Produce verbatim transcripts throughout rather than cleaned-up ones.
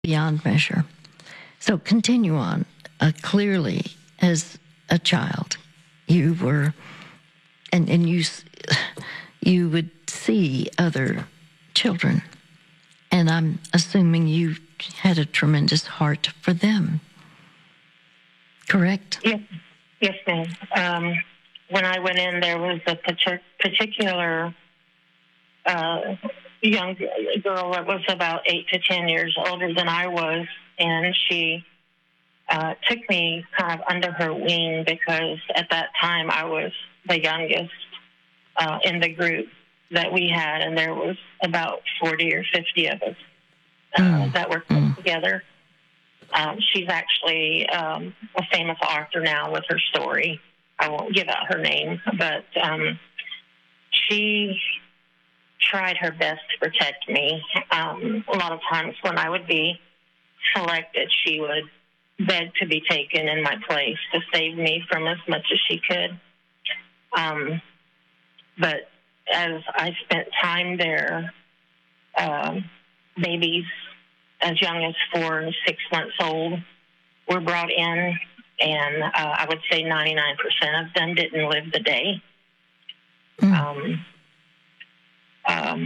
beyond measure. So continue on. Uh, clearly, as a child, you were, and, and you, you would see other children. And I'm assuming you had a tremendous heart for them. Correct? Yes, yes, ma'am. Um, when I went in, there was a particular uh, young girl that was about eight to ten years older than I was, and she uh, took me kind of under her wing because at that time I was the youngest uh, in the group that we had, and there was about forty or fifty of us uh, mm. that were put mm. together. Um, she's actually um, a famous author now with her story. I won't give out her name, but um, she tried her best to protect me. Um, a lot of times when I would be selected, she would beg to be taken in my place to save me from as much as she could. Um, but as I spent time there, um, babies as young as four and six months old were brought in, and uh, I would say ninety-nine percent of them didn't live the day. Mm. Um, um,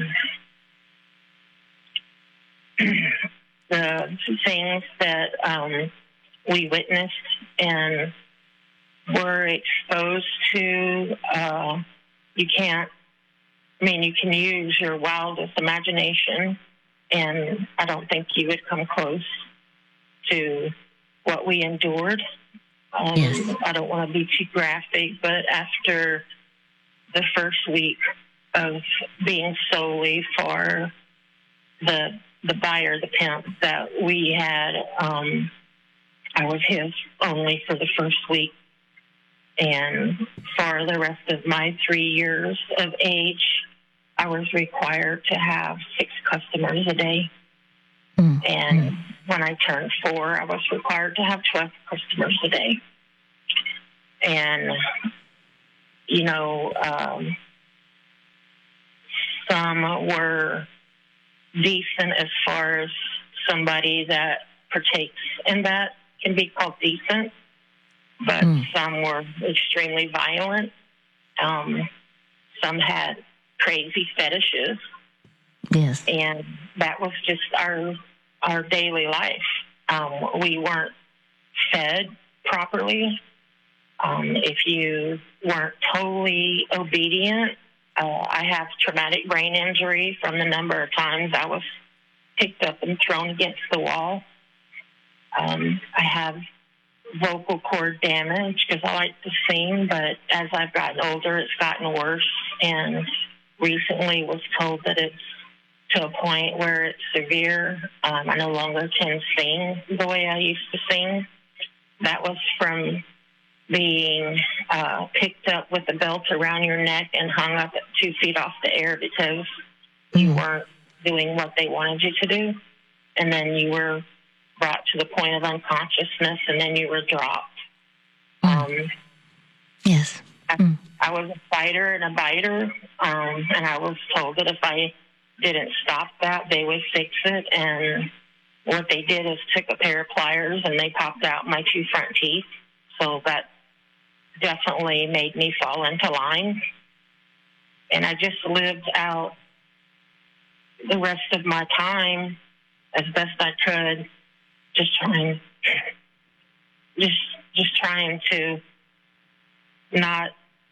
the things that um, we witnessed and were exposed to, uh, you can't, I mean, you can use your wildest imagination, and I don't think you would come close to what we endured. Um, yes. I don't want to be too graphic, but after the first week of being solely for the the buyer, the pimp that we had, um, I was his only for the first week. And for the rest of my three years of age, I was required to have six customers a day. Mm. And mm. when I turned four, I was required to have twelve customers a day. And, you know, um, some were decent as far as somebody that partakes in that can be called decent, but mm. some were extremely violent. Um, some had crazy fetishes. Yes. And that was just our our daily life. Um, we weren't fed properly. Um, if you weren't totally obedient, uh, I have traumatic brain injury from the number of times I was picked up and thrown against the wall. Um, I have vocal cord damage because I like to sing, but as I've gotten older, it's gotten worse, and recently was told that it's to a point where it's severe. Um, I no longer can sing the way I used to sing. That was from being uh, picked up with a belt around your neck and hung up at two feet off the air because mm. you weren't doing what they wanted you to do. And then you were brought to the point of unconsciousness, and then you were dropped. Mm. Um, yes. Mm. I, I was a fighter and a biter, um, and I was told that if I didn't stop that, they would fix it. And what they did is took a pair of pliers and they popped out my two front teeth. So that definitely made me fall into line. And I just lived out the rest of my time as best I could, just trying, just just trying to not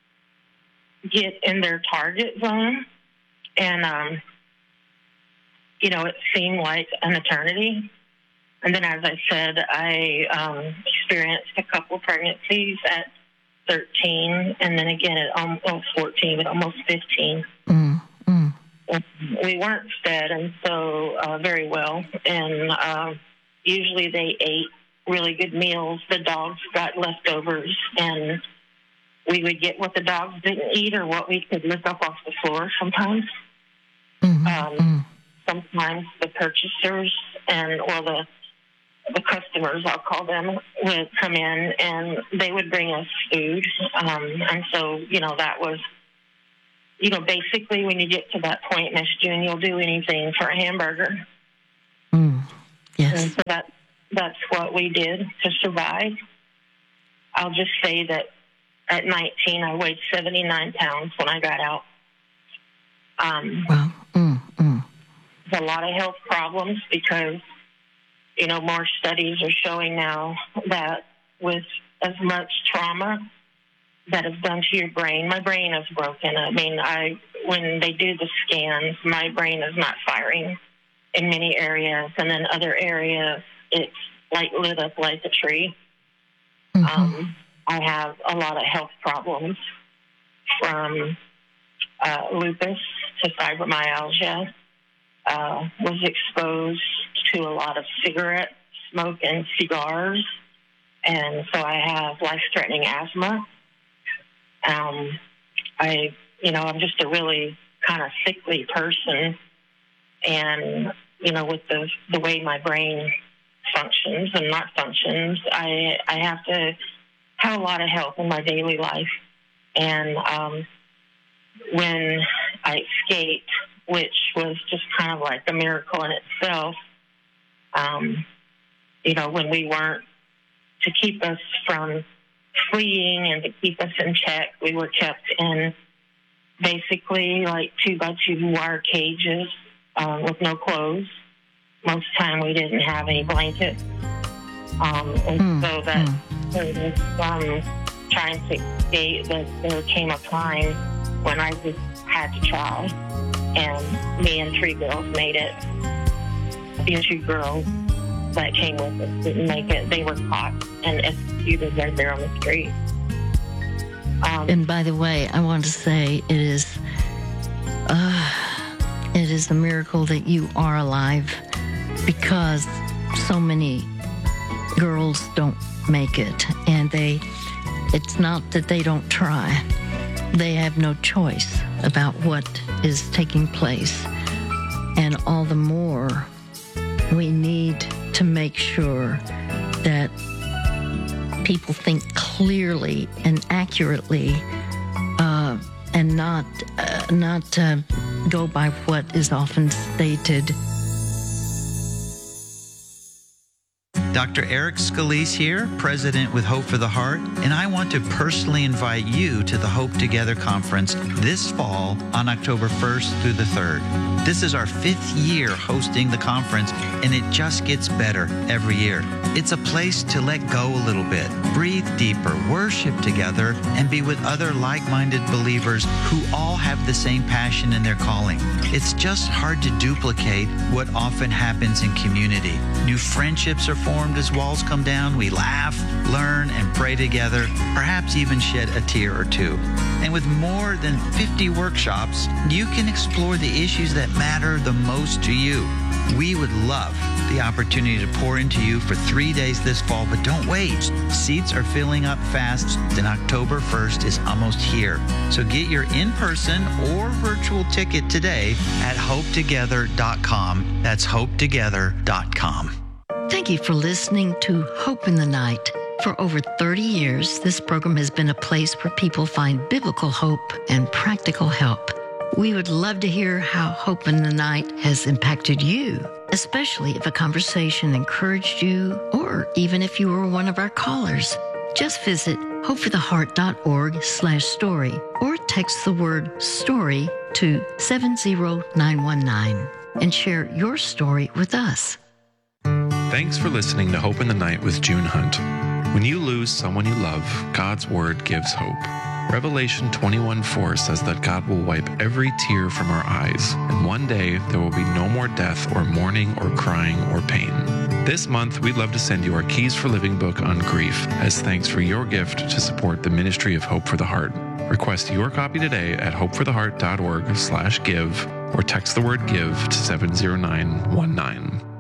get in their target zone. And, um, you know, it seemed like an eternity. And then, as I said, I um, experienced a couple pregnancies at thirteen, and then again at almost fourteen, but almost fifteen. Mm, mm. We weren't fed, and so uh, very well. And uh, usually they ate really good meals. The dogs got leftovers, and we would get what the dogs didn't eat or what we could lick up off the floor sometimes. Mm-hmm. Um, mm. Sometimes the purchasers and or the the customers, I'll call them, would come in and they would bring us food. Um, and so, you know, that was, you know, basically when you get to that point, Miss June, you'll do anything for a hamburger. Mm. Yes. And so that, that's what we did to survive. I'll just say that at nineteen, I weighed seventy-nine pounds when I got out. Um, wow. Mm, mm. There's a lot of health problems because, you know, more studies are showing now that with as much trauma that is done to your brain, my brain is broken. I mean, I when they do the scans, my brain is not firing in many areas, and then other areas, it's like lit up like a tree. Mm-hmm. Um, I have a lot of health problems, from uh, lupus to fibromyalgia. Uh, was exposed to a lot of cigarette smoke and cigars, and so I have life-threatening asthma. Um, I, you know, I'm just a really kind of sickly person, and you know, with the the way my brain functions and not functions, I I have to have a lot of help in my daily life. And um, when I escaped, which was just kind of like a miracle in itself, um, you know, when we weren't, to keep us from fleeing and to keep us in check, we were kept in basically like two by two wire cages uh, with no clothes. Most of the time we didn't have any blankets. Um, and mm, so that mm. there was um, trying to escape, that there came a time when I just had to try. And me and three girls made it. The two girls that came with us didn't make it. They were caught and executed right there on the street. Um, and by the way, I want to say it is, uh, it is a miracle that you are alive, because so many girls don't make it, and they, it's not that they don't try. They have no choice about what is taking place. And all the more we need to make sure that people think clearly and accurately, uh, and not uh, not uh, go by what is often stated. Doctor Eric Scalise here, President with Hope for the Heart, and I want to personally invite you to the Hope Together Conference this fall on October first through the third. This is our fifth year hosting the conference, and it just gets better every year. It's a place to let go a little bit, breathe deeper, worship together, and be with other like-minded believers who all have the same passion in their calling. It's just hard to duplicate what often happens in community. New friendships are formed as walls come down. We laugh, learn, and pray together, perhaps even shed a tear or two. And with more than fifty workshops, you can explore the issues that matter the most to you. We would love the opportunity to pour into you for three days this fall, but don't wait. Seats are filling up fast, and October first is almost here. So get your in-person or virtual ticket today at hope together dot com. That's hope together dot com. Thank you for listening to Hope in the Night. For over thirty years, this program has been a place where people find biblical hope and practical help. We would love to hear how Hope in the Night has impacted you, especially if a conversation encouraged you, or even if you were one of our callers. Just visit hope for the heart dot org slash story or text the word story to seven zero nine one nine and share your story with us. Thanks for listening to Hope in the Night with June Hunt. When you lose someone you love, God's Word gives hope. Revelation twenty-one four says that God will wipe every tear from our eyes, and one day there will be no more death or mourning or crying or pain. This month, we'd love to send you our Keys for Living book on grief as thanks for your gift to support the ministry of Hope for the Heart. Request your copy today at hope for the heart dot org slash give or text the word give to seven zero nine one nine.